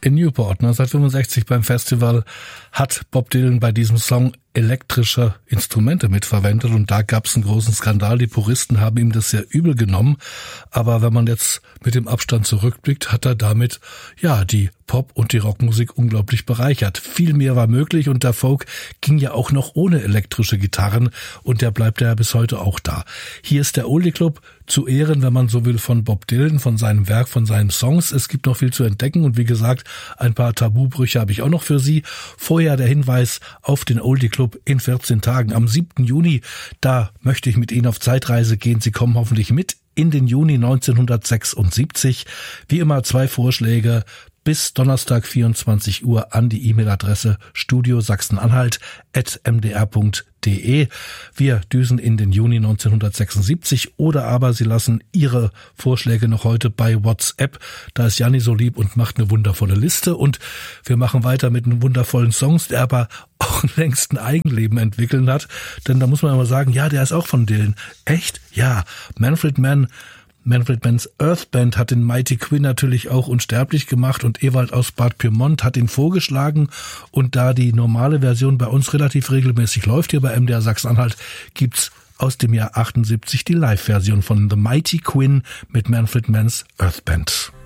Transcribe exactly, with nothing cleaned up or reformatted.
In Newport neunzehnhundertfünfundsechzig beim Festival hat Bob Dylan bei diesem Song elektrische Instrumente mitverwendet und da gab es einen großen Skandal. Die Puristen haben ihm das sehr übel genommen, aber wenn man jetzt mit dem Abstand zurückblickt, hat er damit ja die Pop- und die Rockmusik unglaublich bereichert. Viel mehr war möglich und der Folk ging ja auch noch ohne elektrische Gitarren und der bleibt ja bis heute auch da. Hier ist der Oldie Club zu Ehren, wenn man so will, von Bob Dylan, von seinem Werk, von seinen Songs. Es gibt noch viel zu entdecken und wie gesagt, ein paar Tabubrüche habe ich auch noch für Sie. Vorher der Hinweis auf den Oldie Club in vierzehn Tagen. Am siebten Juni, da möchte ich mit Ihnen auf Zeitreise gehen. Sie kommen hoffentlich mit in den Juni neunzehnhundertsechsundsiebzig. Wie immer zwei Vorschläge bis Donnerstag vierundzwanzig Uhr an die E-Mail-Adresse studio sachsen-anhalt at m d r punkt d e. Wir düsen in den Juni neunzehnhundertsechsundsiebzig oder aber Sie lassen Ihre Vorschläge noch heute bei WhatsApp. Da ist Janni so lieb und macht eine wundervolle Liste und wir machen weiter mit einem wundervollen Songs, der aber auch längst ein Eigenleben entwickeln hat. Denn da muss man immer sagen, ja, der ist auch von Dylan. Echt? Ja, Manfred Mann. Manfred Manns Earth Band hat den Mighty Quinn natürlich auch unsterblich gemacht und Ewald aus Bad Pyrmont hat ihn vorgeschlagen und da die normale Version bei uns relativ regelmäßig läuft, hier bei M D R Sachsen-Anhalt, gibt's aus dem Jahr achtundsiebzig die Live-Version von The Mighty Quinn mit Manfred Manns Earth Band.